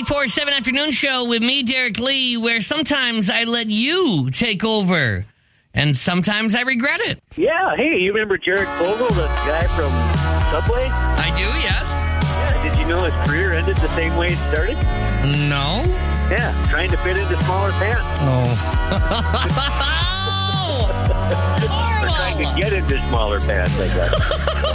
24/7 afternoon show with me, Derek Lee, where sometimes I let you take over, and sometimes I regret it. Yeah, hey, you remember Jared Fogle, the guy from Subway? I do, yes. Yeah, did you know his career ended the same way it started? No. Yeah, trying to fit into smaller pants. Oh. Or trying to get into smaller pants, I guess.